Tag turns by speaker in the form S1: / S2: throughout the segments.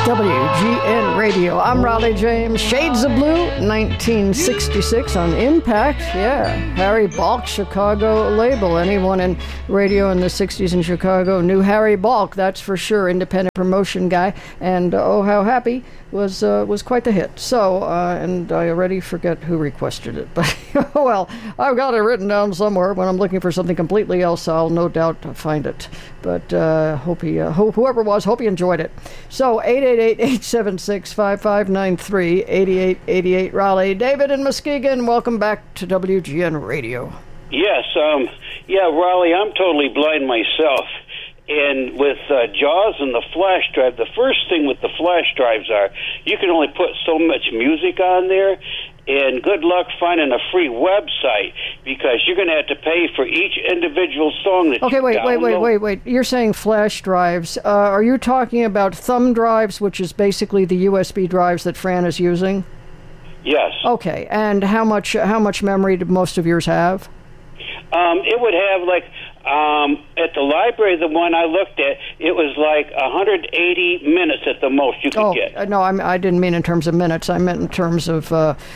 S1: WGN Radio. I'm Raleigh James. Shades of Blue, 1966 on Impact. Yeah, Harry Balk, Chicago label. Anyone in radio in the 60s in Chicago knew Harry Balk, that's for sure. Independent promotion guy. And Oh How Happy was quite the hit. So, and I already forget who requested it. But, well, I've got it written down somewhere. When I'm looking for something completely else, I'll no doubt find it. But whoever it was, hope you enjoyed it. So, 888-876-5593, 8888 Raleigh. David in Muskegon, welcome back to WGN Radio.
S2: Yes, Raleigh, I'm totally blind myself. And with JAWS and the flash drive, the first thing with the flash drives are you can only put so much music on there, and good luck finding a free website because you're going to have to pay for each individual song that you download.
S1: Wait. You're saying flash drives. Are you talking about thumb drives, which is basically the USB drives that Fran is using?
S2: Yes.
S1: Okay, and how much memory do most of yours have?
S2: It would have at the library, the one I looked at, it was like 180 minutes at the most you could get.
S1: No, I didn't mean in terms of minutes. I meant in terms of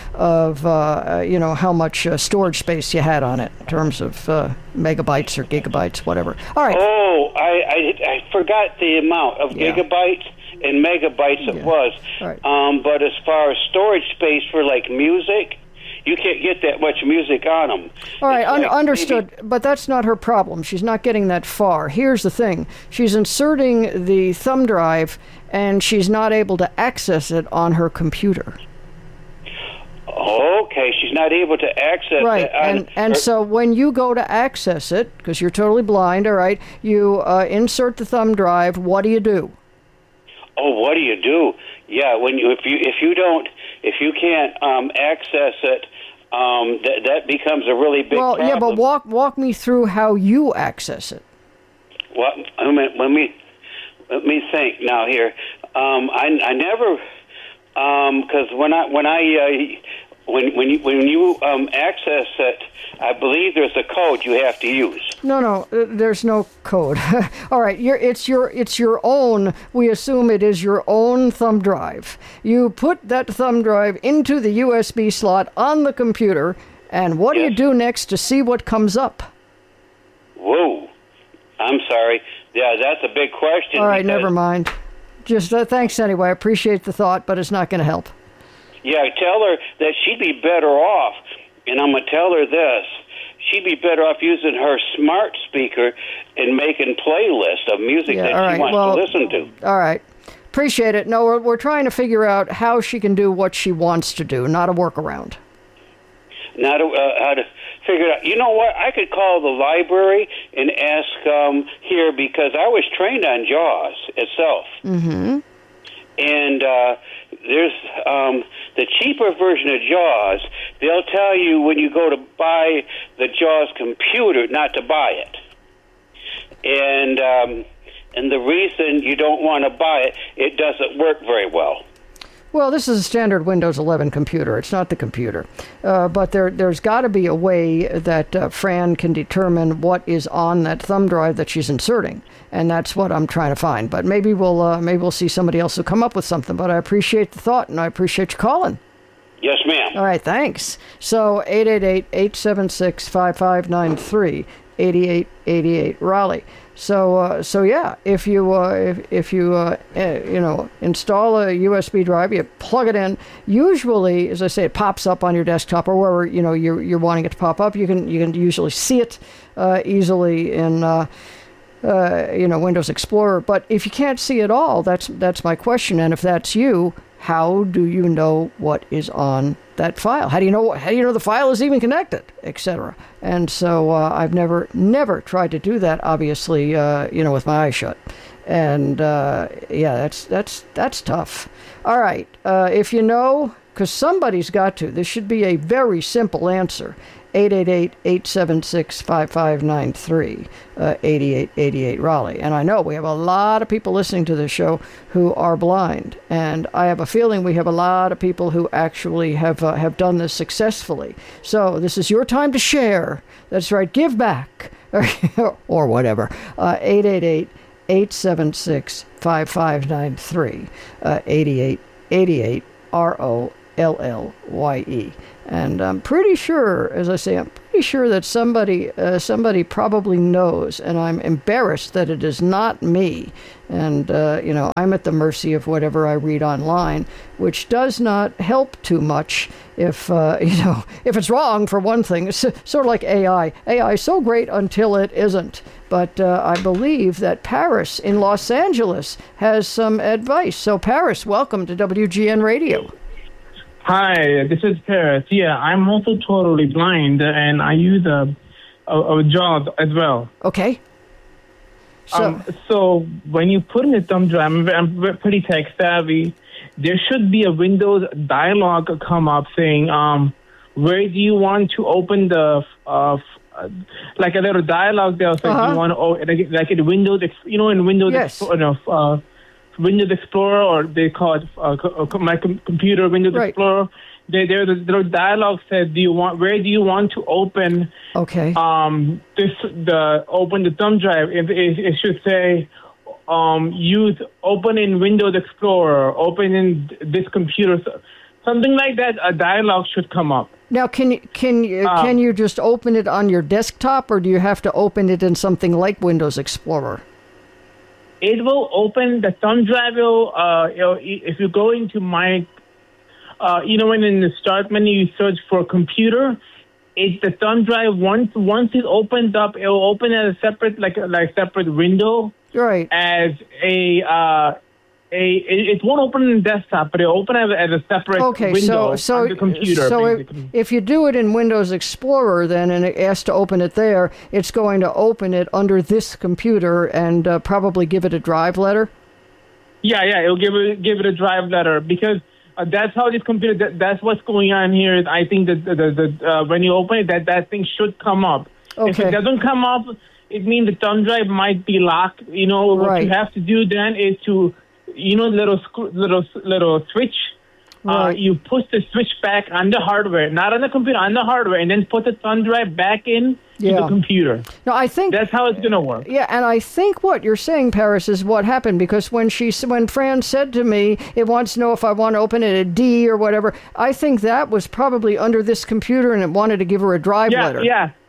S1: how much storage space you had on it, in terms of megabytes or gigabytes, whatever. All right.
S2: Oh, I forgot the amount of gigabytes and megabytes it was.
S1: Right.
S2: But as far as storage space for like music, you can't get that much music on them.
S1: All right, understood. But that's not her problem. She's not getting that far. Here's the thing. She's inserting the thumb drive, and she's not able to access it on her computer.
S2: Okay, she's not able to access it.
S1: And so when you go to access it, because you're totally blind, all right, you insert the thumb drive. What do you do?
S2: Oh, what do you do? Yeah, if you can't access it, that becomes a really big problem.
S1: Yeah, but walk me through how you access it.
S2: Well, let me think now here. I never, because when you access it, I believe there's a code you have to use.
S1: No, there's no code. All right, it's your own. We assume it is your own thumb drive. You put that thumb drive into the USB slot on the computer, and what do you do next to see what comes up?
S2: Whoa, I'm sorry. Yeah, that's a big question.
S1: All right, never mind. Just thanks anyway. I appreciate the thought, but it's not going to help.
S2: Yeah, tell her that she'd be better off, and I'm going to tell her this. She'd be better off using her smart speaker and making playlists of music that she wants to listen to.
S1: All right. Appreciate it. No, we're trying to figure out how she can do what she wants to do, not a workaround.
S2: Not how to figure it out. You know what? I could call the library and ask here because I was trained on JAWS itself.
S1: Mm-hmm.
S2: And there's the cheaper version of JAWS. They'll tell you when you go to buy the JAWS computer not to buy it. And the reason you don't want to buy it, it doesn't work very well.
S1: Well, this is a standard Windows 11 computer. It's not the computer. But there's got to be a way that Fran can determine what is on that thumb drive that she's inserting. And that's what I'm trying to find. But maybe we'll see somebody else who come up with something. But I appreciate the thought, and I appreciate you calling.
S2: Yes, ma'am.
S1: All right, thanks. So 888-876-5593, 8888 Raleigh. So yeah, if you install a USB drive, you plug it in. Usually, as I say, it pops up on your desktop or wherever you're wanting it to pop up. You can usually see it easily in Windows Explorer. But if you can't see it all, that's my question. And if that's you, how do you know what is on that file? How do you know the file is even connected, etc.? And so I've never tried to do that, obviously, with my eyes shut. And that's tough. All right, if you know, because somebody's got to. This should be a very simple answer. 888-876-5593, 8888 Raleigh. And I know we have a lot of people listening to this show who are blind, and I have a feeling we have a lot of people who actually have done this successfully. So this is your time to share. That's right, give back, or whatever. 888 877-876-5593. 8888 ROLLYE. And I'm pretty sure, as I say, I'm pretty sure that somebody probably knows, and I'm embarrassed that it is not me. And, I'm at the mercy of whatever I read online, which does not help too much if it's wrong, for one thing. It's sort of like AI. AI is so great until it isn't. But I believe that Paris in Los Angeles has some advice. So, Paris, welcome to WGN Radio.
S3: Hi, this is Paris. Yeah, I'm also totally blind, and I use a JAWS as well.
S1: Okay.
S3: So when you put in a thumb drive, I'm pretty tech savvy. There should be a Windows dialog come up saying, where do you want to open the, like a little dialogue there. So you want to, like in Windows, in Windows,
S1: yes.
S3: Windows Explorer, or they call it my computer Windows
S1: right.
S3: Explorer. The dialogue says, where do you want to open?
S1: Okay.
S3: Open the thumb drive. It should say, open in Windows Explorer, open in this computer, something like that. A dialogue should come up.
S1: Now, can you just open it on your desktop, or do you have to open it in something like Windows Explorer?
S3: It will open the thumb drive. If you go into my, when in the start menu you search for computer, it's the thumb drive. Once it opens up, it will open as a separate, like separate window.
S1: Right.
S3: As it won't open in the desktop, but it'll open as a separate window on the computer.
S1: So if you do it in Windows Explorer, then, and it asks to open it there, it's going to open it under this computer and probably give it a drive letter?
S3: Yeah, it'll give it a drive letter, because that's how this computer, that's what's going on here. I think that when you open it, that thing should come up.
S1: Okay.
S3: If it doesn't come up, it means the thumb drive might be locked. What you have to do then is to, little switch.
S1: Right.
S3: You push the switch back on the hardware, not on the computer, on the hardware, and then put the thumb drive back in to the computer.
S1: No, I think
S3: that's how it's going to work.
S1: Yeah, and I think what you're saying, Paris, is what happened, because when Fran said to me, it wants to know if I want to open it at D or whatever, I think that was probably under this computer, and it wanted to give her a drive letter.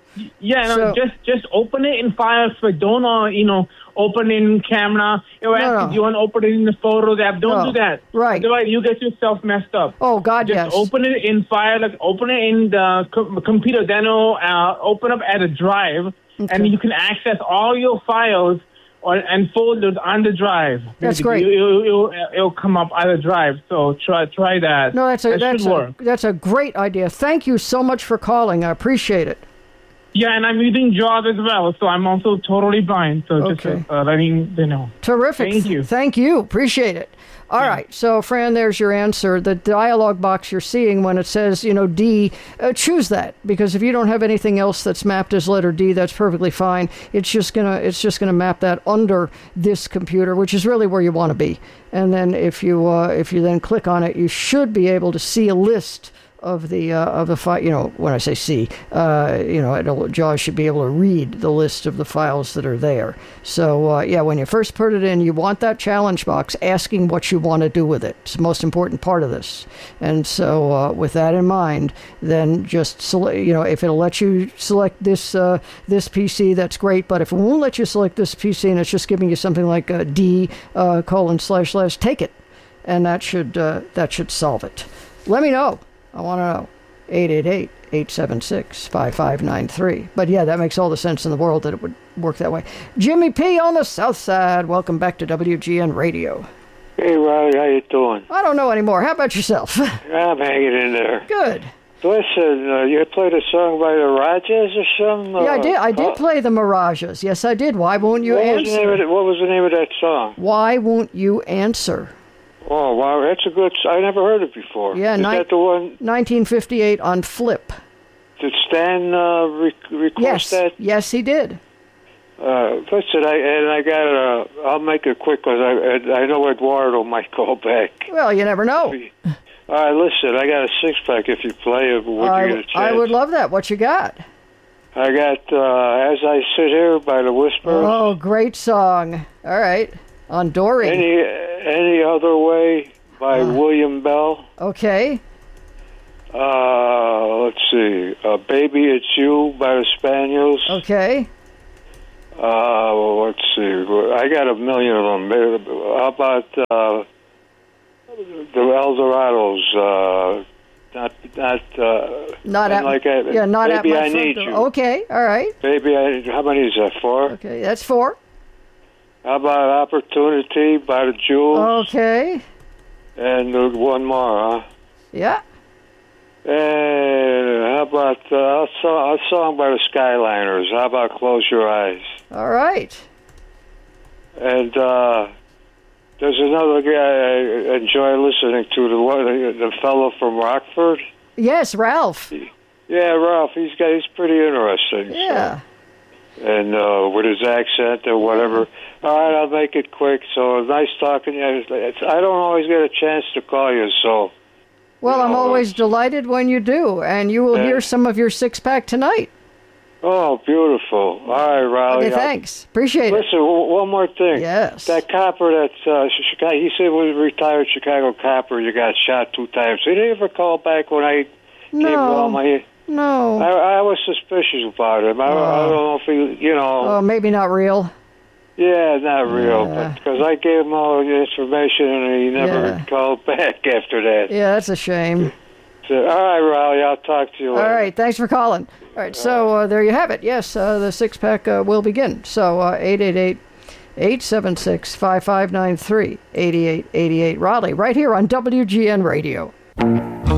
S3: Just open it in Files, but don't open in camera. If you want to open it in the Photos app, don't do that.
S1: Right.
S3: Otherwise, you get yourself messed up.
S1: Oh God,
S3: just
S1: yes.
S3: Open it in File, open it in the computer. Then it'll open up as a drive, and you can access all your files and folders on the drive.
S1: That's great.
S3: It'll come up on the drive. So try that.
S1: No, that's a great idea. Thank you so much for calling. I appreciate it.
S3: Yeah, and I'm using JAWS as well, so I'm also totally blind. So just letting you know.
S1: Terrific.
S3: Thank you.
S1: Thank you. Appreciate it. All right. So, Fran, there's your answer. The dialog box you're seeing when it says, D, choose that, because if you don't have anything else that's mapped as letter D, that's perfectly fine. It's just gonna map that under this computer, which is really where you want to be. And then if you then click on it, you should be able to see a list of the file. When I say see, JAWS should be able to read the list of the files that are there. So when you first put it in, you want that challenge box asking what you want to do with it. It's the most important part of this. And so with that in mind, then just select. If it'll let you select this PC, that's great. But if it won't let you select this PC and it's just giving you something like D : take it, and that should solve it. Let me know. I want to know. 888-876-5593. But yeah, that makes all the sense in the world that it would work that way. Jimmy P. on the South Side. Welcome back to WGN Radio.
S4: Hey, Riley, how you doing?
S1: I don't know anymore. How about yourself?
S4: I'm hanging in there.
S1: Good.
S4: Listen, you played a song by the Rajas or something?
S1: Yeah, I did play the Mirages. Yes, I did. Why won't you answer?
S4: What was the name of that song?
S1: Why Won't You Answer?
S4: Oh, wow, that's a good... I never heard it before.
S1: Yeah,
S4: Is that the one...
S1: 1958 on Flip.
S4: Did Stan request that?
S1: Yes, he did.
S4: Listen, I'll make it quick, because I know Eduardo might call back.
S1: Well, you never know.
S4: All right, listen, I got a six-pack if you play it. Would you get a chance?
S1: I would love that. What you got?
S4: I got As I Sit Here by the Whispers.
S1: Oh, great song. All right. On Dory.
S4: Any Other Way by William Bell.
S1: Okay.
S4: Let's see. Baby It's You by the Spaniels.
S1: Okay.
S4: Let's see. I got a million of them. How about the Eldorados? Not
S1: like
S4: yeah,
S1: not
S4: Baby,
S1: at my
S4: I
S1: front
S4: Need
S1: door.
S4: You.
S1: Okay, all right.
S4: Baby, how many is that? 4?
S1: Okay, that's 4.
S4: How about Opportunity by the Jewels?
S1: Okay.
S4: And one more, huh?
S1: Yeah.
S4: And how about a song by the Skyliners? How about Close Your Eyes?
S1: All right.
S4: And there's another guy I enjoy listening to, the fellow from Rockford.
S1: Yes, Ralph.
S4: Yeah, Ralph. He's pretty interesting.
S1: Yeah.
S4: So. And with his accent or whatever. All right, I'll make it quick. So nice talking to you. I don't always get a chance to call you, so.
S1: Well, I'm always delighted when you do, and you will hear some of your 6-pack tonight.
S4: Oh, beautiful. All right, Riley.
S1: Okay, thanks. Appreciate it.
S4: Listen, one more thing.
S1: Yes.
S4: That copper that Chicago, he said was a retired Chicago copper, you got shot 2 times. Did he ever call back when I gave you all my...
S1: No.
S4: I was suspicious about him. I don't know if he,
S1: Oh, maybe not real.
S4: Yeah, not real, but because I gave him all the information and he never called back after that.
S1: Yeah, that's a shame.
S4: So, all right, Raleigh, I'll talk to you later.
S1: All right, thanks for calling. All right, so there you have it. Yes, the 6-pack will begin. So 888-876-5593, 8888 Raleigh, right here on WGN Radio.